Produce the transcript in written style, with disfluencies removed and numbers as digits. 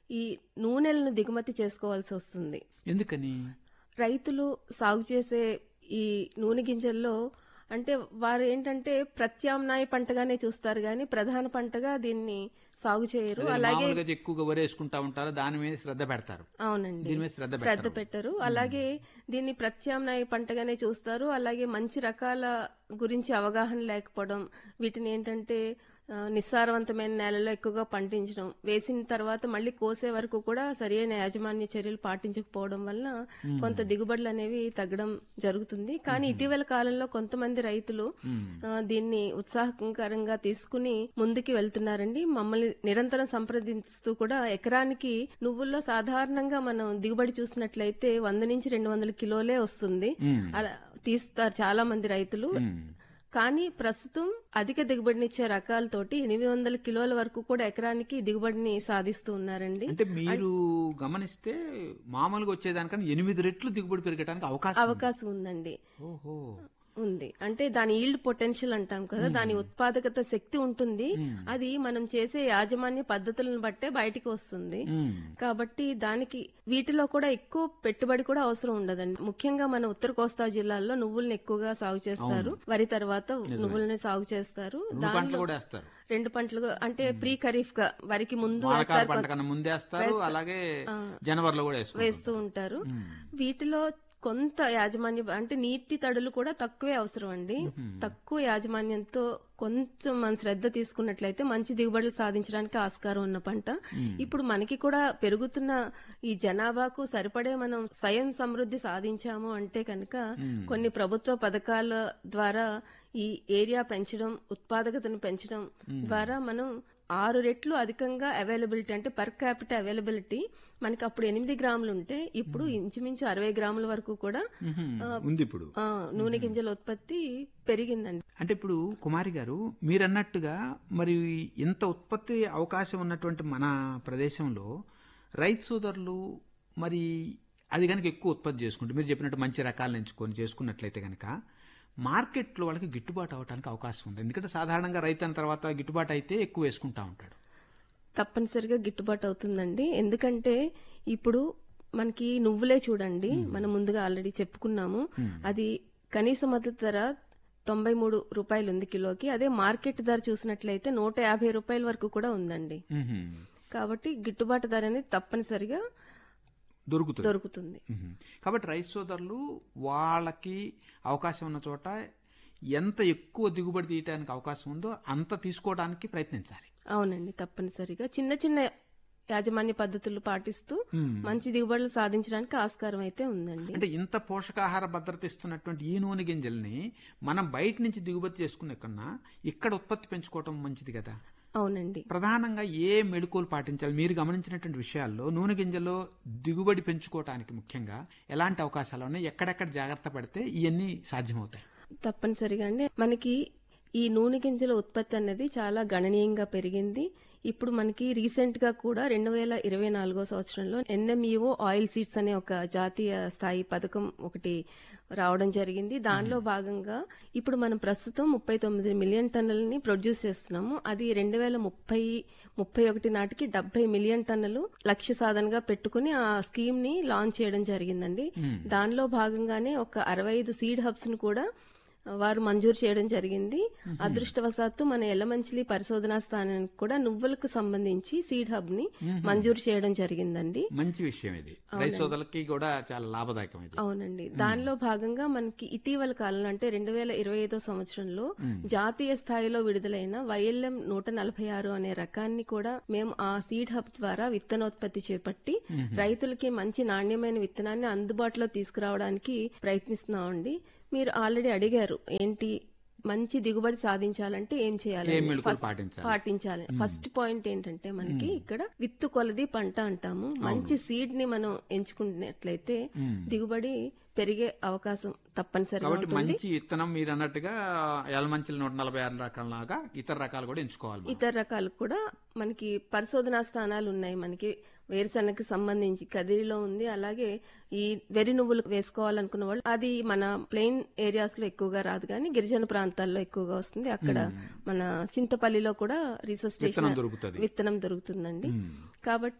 ఈ నూనెలను దిగుమతి చేసుకోవాల్సి వస్తుంది. ఎందుకని? రైతులు సాగు చేసే ఈ నూనె గింజల్లో అంటే వారు ఏంటంటే ప్రత్యామ్నాయ పంటగానే చూస్తారు గాని ప్రధాన పంటగా దీన్ని సాగు చేయరు. అలాగే ఎక్కువగా వరేసుకుంటా ఉంటారు, దాని మీద శ్రద్ధ పెడతారు. అవునండి, దీని మీద శ్రద్ధ పెట్టరు. అలాగే దీన్ని ప్రత్యామ్నాయ పంటగానే చూస్తారు. అలాగే మంచి రకాల గురించి అవగాహన లేకపోవడం, వీటిని ఏంటంటే నిస్సారవంతమైన నేలలో ఎక్కువగా పండించడం, వేసిన తర్వాత మళ్ళీ కోసే వరకు కూడా సరైన యాజమాన్య చర్యలు పాటించకపోవడం వల్ల కొంత దిగుబడులు అనేవి తగ్గడం జరుగుతుంది. కానీ ఇటీవల కాలంలో కొంతమంది రైతులు దీన్ని ఉత్సాహకరంగా తీసుకుని ముందుకు వెళ్తున్నారండి. మమ్మల్ని నిరంతరం సంప్రదిస్తూ కూడా ఎకరానికి నువ్వుల్లో సాధారణంగా మనం దిగుబడి చూసినట్లయితే 100 నుంచి 200 కిలోలే వస్తుంది. అలా తీస్తారు చాలా మంది రైతులు. కానీ ప్రస్తుతం అధిక దిగుబడినిచ్చే రకాలతోటి 800 కిలోల వరకు కూడా ఎకరానికి దిగుబడిని సాధిస్తూ ఉన్నారండి. అంటే మీరు గమనిస్తే మామూలుగా వచ్చేదానికన్నా 8 రెట్లు దిగుబడి పెరగడానికి అవకాశం ఉందండి. ఓహో, ఉంది. అంటే దాని ఈల్డ్ పొటెన్షియల్ అంటాం కదా, దాని ఉత్పాదకత శక్తి ఉంటుంది. అది మనం చేసే యాజమాన్య పద్ధతులను బట్టే బయటికి వస్తుంది. కాబట్టి దానికి వీటిలో కూడా ఎక్కువ పెట్టుబడి కూడా అవసరం ఉండదండి. ముఖ్యంగా మన ఉత్తర కోస్తా జిల్లాల్లో నువ్వుల్ని ఎక్కువగా సాగు చేస్తారు. వరి తర్వాత నువ్వుల్ని సాగు చేస్తారు. దాంట్లో 2 పంటలు అంటే ప్రీ ఖరీఫ్ గా వరికి ముందు వేస్తారు, అలాగే జనవరిలో కూడా వేస్తూ ఉంటారు. వీటిలో కొంత యాజమాన్య అంటే నీటి తడులు కూడా తక్కువే అవసరం అండి. తక్కువ యాజమాన్యంతో కొంచెం మనం శ్రద్ధ తీసుకున్నట్లయితే మంచి దిగుబడులు సాధించడానికి ఆస్కారం ఉన్న పంట. ఇప్పుడు మనకి కూడా పెరుగుతున్న ఈ జనాభాకు సరిపడే మనం స్వయం సమృద్ధి సాధించాము అంటే కనుక కొన్ని ప్రభుత్వ పథకాల ద్వారా ఈ ఏరియా పెంచడం, ఉత్పాదకతను పెంచడం ద్వారా మనం 6 రెట్లు అధికంగా అవైలబిలిటీ అంటే పర్ క్యాపిటల్ అవైలబిలిటీ మనకి అప్పుడు 8 గ్రాములు ఉంటే ఇప్పుడు ఇంచుమించు 60 గ్రాముల వరకు కూడా ఉంది. ఇప్పుడు నూనె గింజల ఉత్పత్తి పెరిగిందండి. అంటే ఇప్పుడు కుమారి గారు మీరన్నట్టుగా మరి ఇంత ఉత్పత్తి అవకాశం ఉన్నటువంటి మన ప్రదేశంలో రైతు సోదరులు మరి అది కనుక ఎక్కువ ఉత్పత్తి చేసుకుంటే, మీరు చెప్పినట్టు మంచి రకాలను ఎంచుకొని చేసుకున్నట్లయితే కనుక మార్కెట్లో వాళ్ళకి గిట్టుబాటు అవడానికి అవకాశం ఉంది. ఎందుకంటే సాధారణంగా రైతు అన్న తర్వాత గిట్టుబాటు అయితే ఎక్కువ వేసుకుంటా ఉంటాడు. తప్పనిసరిగా గిట్టుబాటు అవుతుందండి. ఎందుకంటే ఇప్పుడు మనకి నువ్వులే చూడండి, మనం ముందుగా ఆల్రెడీ చెప్పుకున్నాము. అది కనీస మద్దతు ధర 93 రూపాయలు ఉంది కిలోకి. అదే మార్కెట్ ధర చూసినట్లయితే 150 రూపాయల వరకు కూడా ఉందండి. కాబట్టి గిట్టుబాటు ధర అనేది తప్పనిసరిగా దొరుకుతుంది. కాబట్టి రైతు సోదరులు వాళ్ళకి అవకాశం ఉన్న చోట ఎంత ఎక్కువ దిగుబడి తీయడానికి అవకాశం ఉందో అంత తీసుకోవడానికి ప్రయత్నించాలి. అవునండి, తప్పనిసరిగా చిన్న చిన్న యాజమాన్య పద్ధతులు పాటిస్తూ మంచి దిగుబడులు సాధించడానికి ఆస్కారం అయితే ఉందండి. అంటే ఇంత పోషకాహార భద్రత ఇస్తున్నటువంటి ఈ నూనె గింజల్ని మనం బయట నుంచి దిగుబడి చేసుకునే కన్నా ఇక్కడ ఉత్పత్తి పెంచుకోవటం మంచిది కదా. అవునండి. ప్రధానంగా ఏ మెళకువలు పాటించాలి? మీరు గమనించినటువంటి విషయాల్లో నూనె గింజలో దిగుబడి పెంచుకోవటానికి ముఖ్యంగా ఎలాంటి అవకాశాలు ఉన్నాయి? ఎక్కడెక్కడ జాగ్రత్త పడితే ఇవన్నీ సాధ్యమవుతాయి? తప్పనిసరిగా అండి, మనకి ఈ నూనె గింజల ఉత్పత్తి అనేది చాలా గణనీయంగా పెరిగింది. ఇప్పుడు మనకి రీసెంట్ గా కూడా 2024 సంవత్సరంలో NMEO ఆయిల్ సీడ్స్ అనే ఒక జాతీయ స్థాయి పథకం ఒకటి రావడం జరిగింది. దానిలో భాగంగా ఇప్పుడు మనం ప్రస్తుతం 39 మిలియన్ టన్నులని ప్రొడ్యూస్ చేస్తున్నాము. అది 2030-31 నాటికి 70 మిలియన్ టన్నులు లక్ష్య సాధనగా పెట్టుకుని ఆ స్కీమ్ ని లాంచ్ చేయడం జరిగిందండి. దానిలో భాగంగానే ఒక 65 సీడ్ హబ్స్ ను కూడా వారు మంజూరు చేయడం జరిగింది. అదృష్టవశాత్తు మన ఎల్లమంచిలి పరిశోధనా స్థానానికి కూడా నువ్వులకు సంబంధించి సీడ్ హబ్ ని మంజూరు చేయడం జరిగిందండి. మంచి విషయం ఇది, రైతులకి కూడా చాలా లాభదాయకం. అవునండి. దానిలో భాగంగా మనకి ఇటీవల కాలంలో అంటే 2025 సంవత్సరంలో జాతీయ స్థాయిలో విడుదలైన YLM 146 అనే రకాన్ని కూడా మేము ఆ సీడ్ హబ్ ద్వారా విత్తనోత్పత్తి చేపట్టి రైతులకి మంచి నాణ్యమైన విత్తనాన్ని అందుబాటులో తీసుకురావడానికి ప్రయత్నిస్తున్నామండి. మీరు ఆల్రెడీ అడిగారు ఏంటి మంచి దిగుబడి సాధించాలంటే ఏం చేయాలి, పాటించాలి. ఫస్ట్ పాయింట్ ఏంటంటే మనకి ఇక్కడ విత్తు కొలది పంట అంటాము. మంచి సీడ్ ని మనం ఎంచుకున్నట్లయితే దిగుబడి పెరిగే అవకాశం తప్పనిసరిగా ఉంటుంది. మంచి విత్తనం మీరు అన్నట్టుగా ఎలమంచిలి 146 రకాలలాగా ఇతర రకాలు కూడా ఎంచుకోవాలి. ఇతర రకాలు కూడా మనకి పరిశోధనా స్థానాలు ఉన్నాయి. మనకి వేరుశనగకి సంబంధించి కదిరిలో ఉంది. అలాగే ఈ వెర్రి నువ్వులు వేసుకోవాలనుకున్న వాళ్ళు అది మన ప్లెయిన్ ఏరియాస్ లో ఎక్కువగా రాదు, కానీ గిరిజన ప్రాంతాల్లో ఎక్కువగా వస్తుంది. అక్కడ మన చింతపల్లిలో కూడా రీసెర్చ్ స్టేషన్ విత్తనం దొరుకుతుందండి. కాబట్టి